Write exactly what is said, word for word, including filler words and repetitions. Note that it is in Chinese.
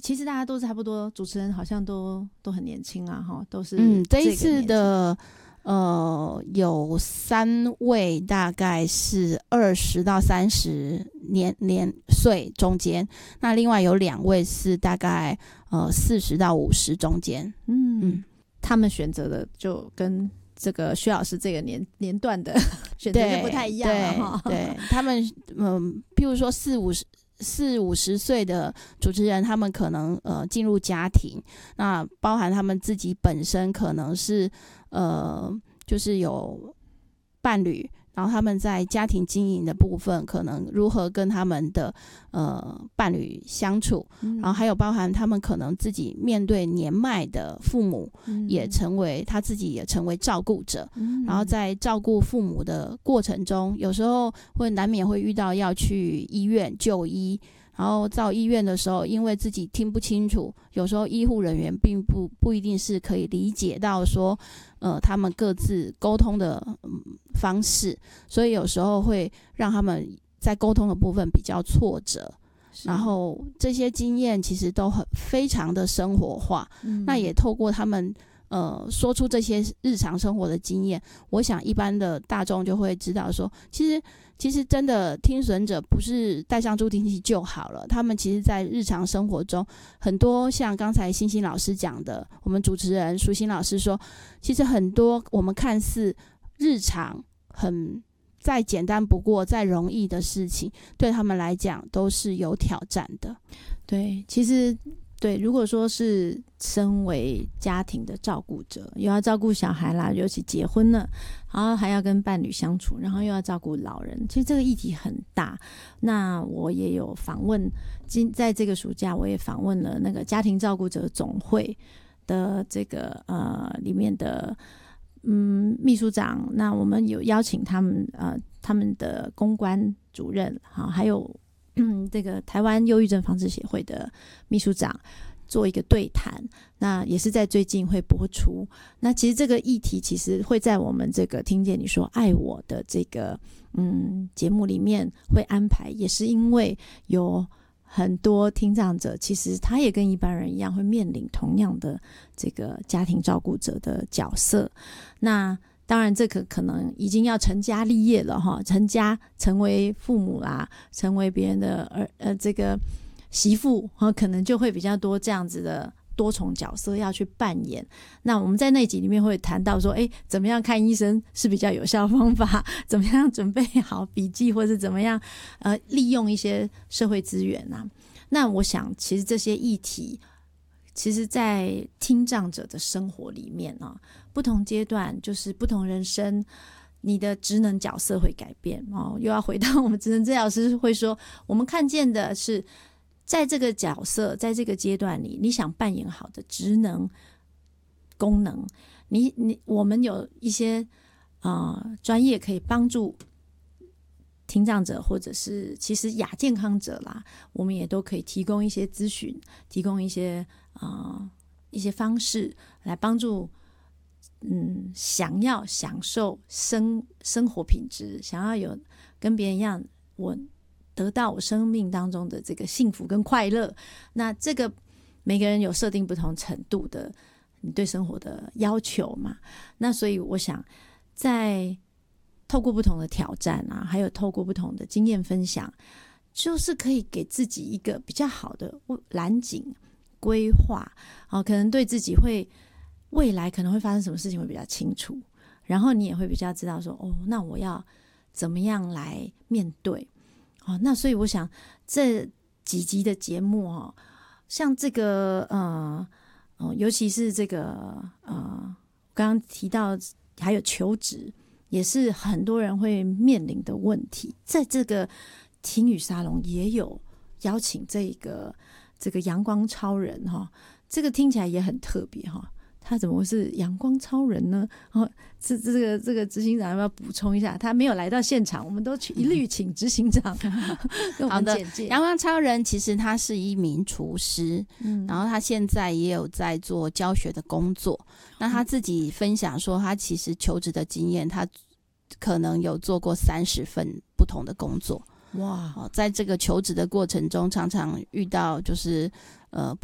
其实大家都差不多，主持人好像都都很年轻啊，哈，都是嗯，这一这个年纪次的呃有三位大概是二十到三十年年岁中间，那另外有两位是大概呃四十到五十中间。 嗯嗯， 他们选择的就跟这个薛老师这个年年段的选择就不太一样了哈。 对，对他们嗯，譬如说四五十。四五十岁的主持人，他们可能呃进入家庭，那包含他们自己本身可能是呃就是有伴侣，然后他们在家庭经营的部分，可能如何跟他们的呃伴侣相处， 嗯、 然后还有包含他们可能自己面对年迈的父母， 嗯、 也成为他自己也成为照顾者， 嗯、 然后在照顾父母的过程中，有时候会难免会遇到要去医院就医。然后到医院的时候，因为自己听不清楚，有时候医护人员并不不一定是可以理解到说，呃，他们各自沟通的、嗯、方式，所以有时候会让他们在沟通的部分比较挫折。然后这些经验其实都很非常的生活化，嗯、那也透过他们呃说出这些日常生活的经验，我想一般的大众就会知道说，其实。其实真的听损者不是戴上助听器就好了，他们其实在日常生活中很多像刚才欣欣老师讲的，我们主持人淑欣老师说，其实很多我们看似日常很再简单不过再容易的事情，对他们来讲都是有挑战的。 对，其实对，如果说是身为家庭的照顾者，又要照顾小孩啦，尤其结婚了，然后还要跟伴侣相处，然后又要照顾老人，其实这个议题很大。那我也有访问，在这个暑假我也访问了那个家庭照顾者总会的这个呃里面的嗯秘书长，那我们有邀请他们呃他们的公关主任，好，还有嗯这个台湾忧郁症防治协会的秘书长做一个对谈，那也是在最近会播出。那其实这个议题其实会在我们这个听见你说爱我的这个嗯节目里面会安排，也是因为有很多听障者其实他也跟一般人一样会面临同样的这个家庭照顾者的角色。那当然这个可能已经要成家立业了哈，成家成为父母啦，成为别人的儿呃这个媳妇，可能就会比较多这样子的多重角色要去扮演。那我们在那集里面会谈到说，哎，怎么样看医生是比较有效方法，怎么样准备好笔记，或是怎么样呃利用一些社会资源啊。那我想其实这些议题其实在听障者的生活里面啊，不同阶段就是不同人生你的职能角色会改变哦。又要回到我们职能治疗师会说，我们看见的是在这个角色在这个阶段里你想扮演好的职能功能，你你我们有一些呃专业可以帮助听障者或者是其实亚健康者啦，我们也都可以提供一些咨询，提供一些呃一些方式来帮助嗯想要享受生生活品质，想要有跟别人一样我得到我生命当中的这个幸福跟快乐。那这个每个人有设定不同程度的你对生活的要求嘛，那所以我想在透过不同的挑战啊，还有透过不同的经验分享，就是可以给自己一个比较好的蓝景规划、哦、可能对自己会未来可能会发生什么事情会比较清楚，然后你也会比较知道说，哦，那我要怎么样来面对、哦、那所以我想这几集的节目、哦、像这个呃、哦、尤其是这个呃刚刚提到还有求职，也是很多人会面临的问题。在这个听语沙龙也有邀请这个这个阳光超人、哦、这个听起来也很特别、哦、他怎么会是阳光超人呢？哦，这这个这个执行长要不要补充一下？他没有来到现场，我们都一律请执行长跟我们简介。 阳光超人其实他是一名厨师、嗯、然后他现在也有在做教学的工作。那他自己分享说，他其实求职的经验，他可能有做过三十份不同的工作。 哇！ 在这个求职的过程中，常常遇到就是呃